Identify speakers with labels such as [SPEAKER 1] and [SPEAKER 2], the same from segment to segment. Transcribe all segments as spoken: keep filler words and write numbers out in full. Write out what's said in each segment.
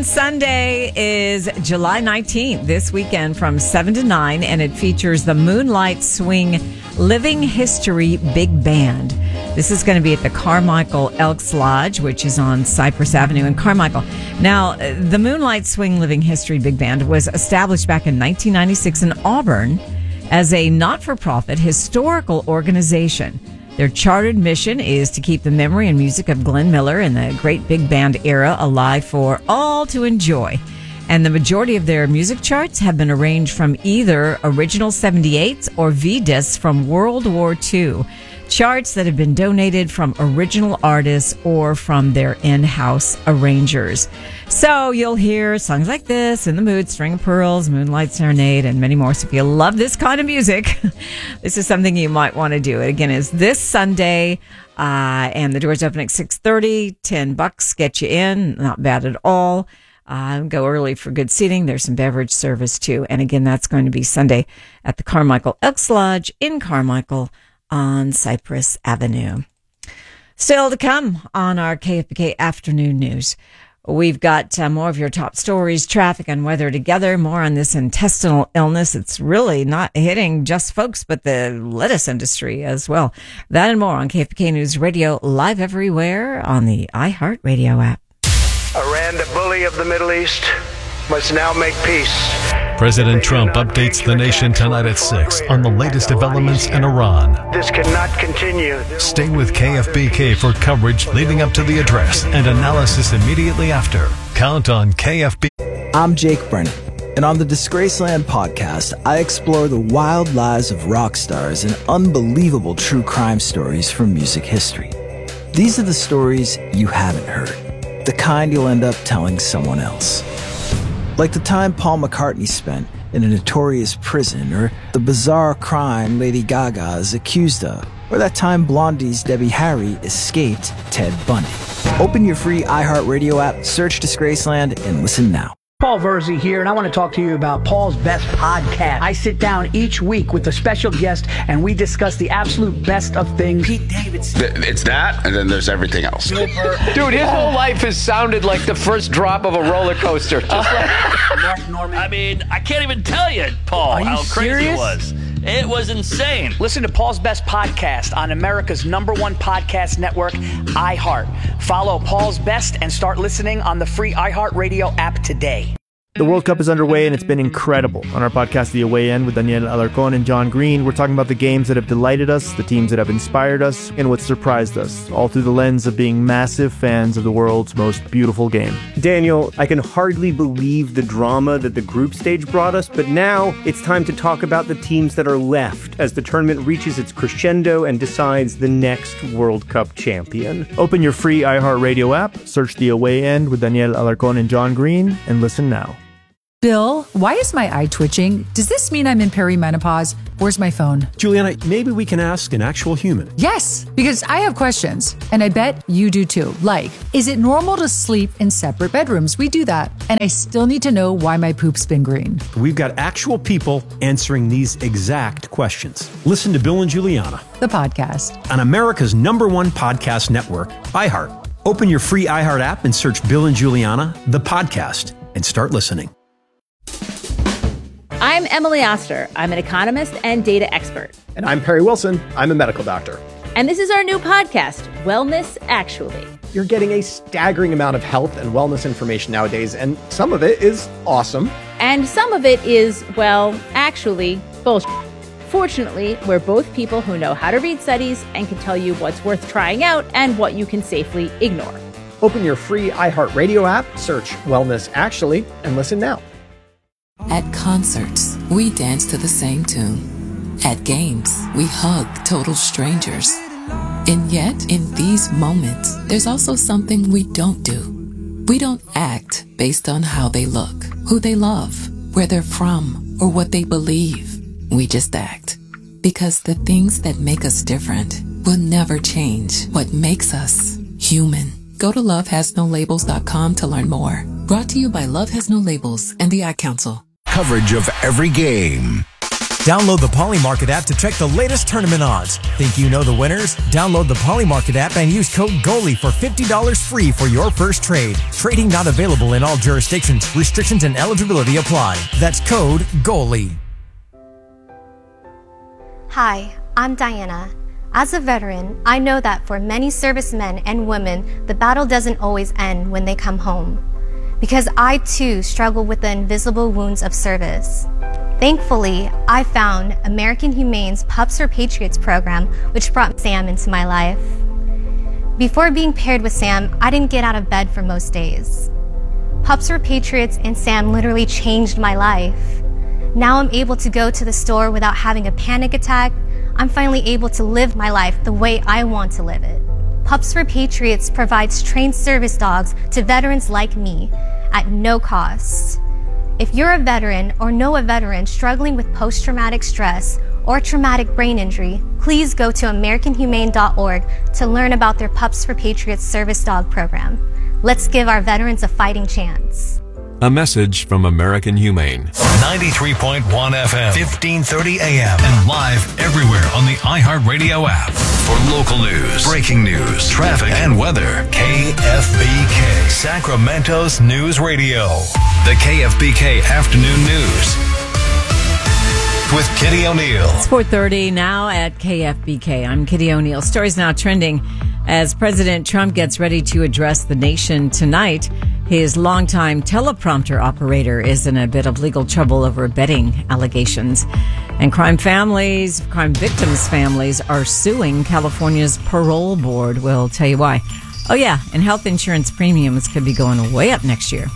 [SPEAKER 1] On Sunday is July nineteenth, this weekend from seven to nine, and it features the Moonlight Swing Living History Big Band. This is going to be at the Carmichael Elks Lodge, which is on Cypress Avenue in Carmichael. Now, the Moonlight Swing Living History Big Band was established back in nineteen ninety-six in Auburn as a not-for-profit historical organization. Their chartered mission is to keep the memory and music of Glenn Miller and the great big band era alive for all to enjoy. And the majority of their music charts have been arranged from either original seventy-eights or V-discs from World War Two. Charts that have been donated from original artists or from their in-house arrangers. So you'll hear songs like this, In the Mood, String of Pearls, Moonlight Serenade, and many more. So if you love this kind of music, this is something you might want to do. It again is this Sunday, uh, and the doors open at six thirty. ten bucks get you in. Not bad at all. Uh, go early for good seating. There's some beverage service too. And again, that's going to be Sunday at the Carmichael Elks Lodge in Carmichael on Cypress Avenue. Still to come on our K F B K Afternoon News. We've got uh, more of your top stories, traffic and weather together, more on this intestinal illness. It's really not hitting just folks, but the lettuce industry as well. That and more on K F B K News Radio, live everywhere on the iHeartRadio app.
[SPEAKER 2] Iran, the bully of the Middle East, must now make peace.
[SPEAKER 3] President Trump updates the nation tonight at six on the latest developments in Iran.
[SPEAKER 2] This cannot continue.
[SPEAKER 3] Stay with K F B K for coverage leading up to the address and analysis immediately after. Count on K F B.
[SPEAKER 4] I'm Jake Brennan, and on the Disgraceland podcast, I explore the wild lives of rock stars and unbelievable true crime stories from music history. These are the stories you haven't heard, the kind you'll end up telling someone else. Like the time Paul McCartney spent in a notorious prison, or the bizarre crime Lady Gaga is accused of, or that time Blondie's Debbie Harry escaped Ted Bundy. Open your free iHeartRadio app, search Disgraceland, and listen now.
[SPEAKER 5] Paul Verzi here, and I want to talk to you about Paul's Best Podcast. I sit down each week with a special guest, and we discuss the absolute best of things. Pete Davidson.
[SPEAKER 6] It's that, and then there's everything else.
[SPEAKER 7] Dude, his whole life has sounded like the first drop of a roller coaster. Just like
[SPEAKER 5] Mark Norman.
[SPEAKER 8] I mean, I can't even tell you, Paul,
[SPEAKER 5] Are you
[SPEAKER 8] how crazy
[SPEAKER 5] serious?
[SPEAKER 8] it was. It was insane.
[SPEAKER 5] Listen to Paul's Best Podcast on America's number one podcast network, iHeart. Follow Paul's Best and start listening on the free iHeartRadio app today.
[SPEAKER 9] The World Cup is underway, and it's been incredible. On our podcast, The Away End, with Daniel Alarcon and John Green, we're talking about the games that have delighted us, the teams that have inspired us, and what surprised us, all through the lens of being massive fans of the world's most beautiful game.
[SPEAKER 10] Daniel, I can hardly believe the drama that the group stage brought us, but now it's time to talk about the teams that are left as the tournament reaches its crescendo and decides the next World Cup champion.
[SPEAKER 9] Open your free iHeartRadio app, search The Away End with Daniel Alarcon and John Green, and listen now.
[SPEAKER 11] Bill, why is my eye twitching? Does this mean I'm in perimenopause? Where's my phone?
[SPEAKER 12] Juliana, maybe we can ask an actual human.
[SPEAKER 11] Yes, because I have questions, and I bet you do too. Like, is it normal to sleep in separate bedrooms? We do that. And I still need to know why my poop's been green.
[SPEAKER 12] We've got actual people answering these exact questions. Listen to Bill and Juliana,
[SPEAKER 11] the podcast,
[SPEAKER 12] on America's number one podcast network, iHeart. Open your free iHeart app and search Bill and Juliana, the podcast, and start listening.
[SPEAKER 13] I'm Emily Oster. I'm an economist and data expert.
[SPEAKER 14] And I'm Perry Wilson. I'm a medical doctor.
[SPEAKER 13] And this is our new podcast, Wellness Actually.
[SPEAKER 14] You're getting a staggering amount of health and wellness information nowadays, and some of it is awesome.
[SPEAKER 13] And some of it is, well, actually, bullshit. Fortunately, we're both people who know how to read studies and can tell you what's worth trying out and what you can safely ignore.
[SPEAKER 14] Open your free iHeartRadio app, search Wellness Actually, and listen now.
[SPEAKER 15] At concerts, we dance to the same tune. At games, we hug total strangers. And yet, in these moments, there's also something we don't do. We don't act based on how they look, who they love, where they're from, or what they believe. We just act. Because the things that make us different will never change what makes us human. Go to love has no labels dot com to learn more. Brought to you by Love Has No Labels and the Ad Council.
[SPEAKER 16] Coverage of every game. Download the Polymarket app to check the latest tournament odds. Think you know the winners? Download the Polymarket app and use code GOALIE for fifty dollars free for your first trade. Trading not available in all jurisdictions. Restrictions and eligibility apply. That's code GOALIE.
[SPEAKER 17] Hi, I'm Diana. As a veteran, I know that for many servicemen and women, the battle doesn't always end when they come home. Because I too struggle with the invisible wounds of service. Thankfully, I found American Humane's Pups for Patriots program, which brought Sam into my life. Before being paired with Sam, I didn't get out of bed for most days. Pups for Patriots and Sam literally changed my life. Now I'm able to go to the store without having a panic attack. I'm finally able to live my life the way I want to live it. Pups for Patriots provides trained service dogs to veterans like me at no cost. If you're a veteran or know a veteran struggling with post-traumatic stress or traumatic brain injury, please go to American Humane dot org to learn about their Pups for Patriots service dog program. Let's give our veterans a fighting chance.
[SPEAKER 18] A message from American Humane.
[SPEAKER 3] ninety-three point one F M, fifteen thirty A M, and live everywhere on the iHeartRadio app. For local news, breaking news, traffic, and weather, K F B K, Sacramento's News Radio. The K F B K Afternoon News with Kitty O'Neill.
[SPEAKER 1] It's four thirty now at K F B K. I'm Kitty O'Neill. Stories now trending as President Trump gets ready to address the nation tonight. His longtime teleprompter operator is in a bit of legal trouble over betting allegations. And crime families, crime victims' families are suing California's parole board. We'll tell you why. Oh, yeah, and health insurance premiums could be going way up next year.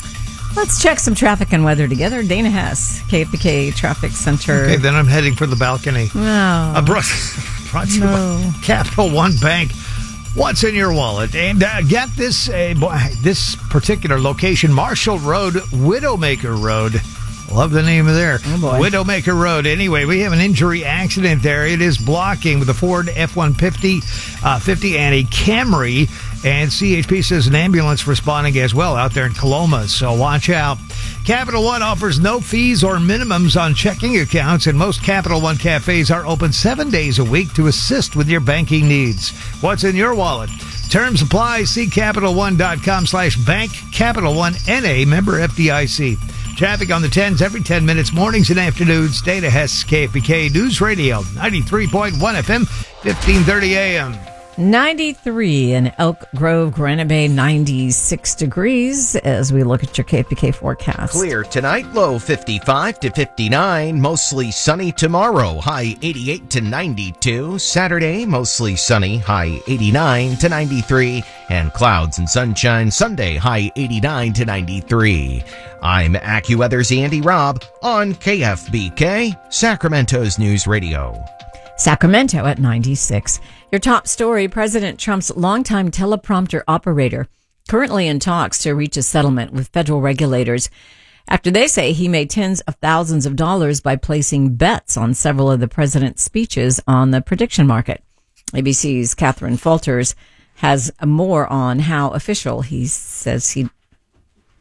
[SPEAKER 1] Let's check some traffic and weather together. Dana Hess, K F B K Traffic Center.
[SPEAKER 19] Okay, then I'm heading for the balcony.
[SPEAKER 1] No.
[SPEAKER 19] Uh, brought, brought to you by Capital One Bank. What's in your wallet? And uh, get this uh, boy, this particular location, Marshall Road, Widowmaker Road. Love the name of there.
[SPEAKER 1] Oh boy.
[SPEAKER 19] Widowmaker Road. Anyway, we have an injury accident there. It is blocking with a Ford F one fifty uh, fifty and a Camry. And C H P says an ambulance responding as well out there in Coloma. So watch out. Capital One offers no fees or minimums on checking accounts, and most Capital One cafes are open seven days a week to assist with your banking needs. What's in your wallet? Terms apply. See CapitalOne.com slash bank. Capital One N A, member F D I C. Traffic on the tens every ten minutes, mornings and afternoons. Dana Hess, K F B K News Radio, ninety-three point one F M, fifteen thirty A M.
[SPEAKER 1] ninety-three in Elk Grove, Granite Bay, ninety-six degrees as we look at your K F B K forecast.
[SPEAKER 20] Clear tonight, low fifty-five to fifty-nine, mostly sunny tomorrow, high eighty-eight to ninety-two. Saturday, mostly sunny, high eighty-nine to ninety-three, and clouds and sunshine Sunday, high eighty-nine to ninety-three. I'm AccuWeather's Andy Robb on K F B K, Sacramento's News Radio.
[SPEAKER 1] Sacramento at ninety-six. Your top story, President Trump's longtime teleprompter operator, currently in talks to reach a settlement with federal regulators after they say he made tens of thousands of dollars by placing bets on several of the president's speeches on the prediction market. A B C's Catherine Falters has more on how official he says he